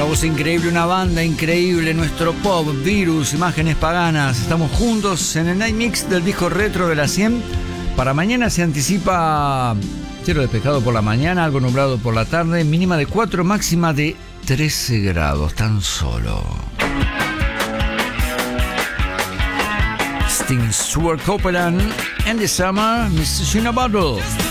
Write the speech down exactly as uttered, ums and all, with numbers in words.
voz increíble, una banda increíble, nuestro pop, Virus, Imágenes Paganas. Estamos juntos en el Night Mix del disco retro de la cien. Para mañana se anticipa cielo despejado por la mañana, algo nublado por la tarde, mínima de cuatro, máxima de trece grados, tan solo. Sting, Stuart Copeland, and the summer, mister Shina Bottle.